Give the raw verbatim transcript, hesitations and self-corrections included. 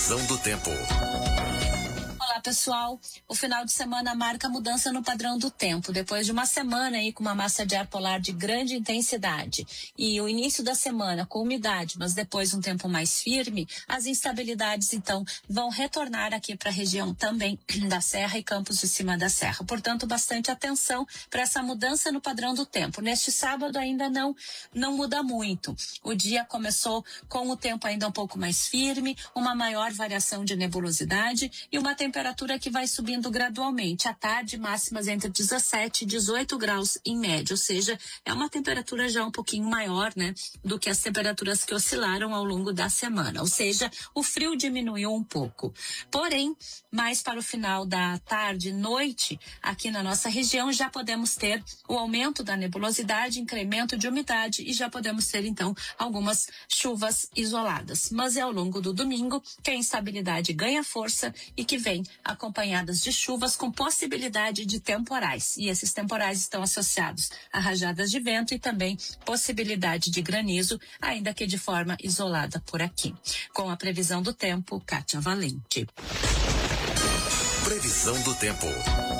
Previsão do tempo. Olá, pessoal. O final de semana marca mudança no padrão do tempo. Depois de uma semana aí com uma massa de ar polar de grande intensidade e o início da semana com umidade, mas depois um tempo mais firme, as instabilidades então vão retornar aqui para a região também da Serra e Campos de Cima da Serra. Portanto, bastante atenção para essa mudança no padrão do tempo. Neste sábado ainda não não muda muito. O dia começou com o tempo ainda um pouco mais firme, uma maior variação de nebulosidade e uma temperatura temperatura que vai subindo gradualmente. À tarde, máximas entre dezessete e dezoito graus em média, ou seja, é uma temperatura já um pouquinho maior, né, do que as temperaturas que oscilaram ao longo da semana. Ou seja, o frio diminuiu um pouco. Porém, mais para o final da tarde, noite, aqui na nossa região, já podemos ter o aumento da nebulosidade, incremento de umidade e já podemos ter, então, algumas chuvas isoladas. Mas é ao longo do domingo que a instabilidade ganha força e que vem acompanhadas de chuvas com possibilidade de temporais. E esses temporais estão associados a rajadas de vento e também possibilidade de granizo, ainda que de forma isolada por aqui. Com a previsão do tempo, Kátia Valente. Previsão do tempo.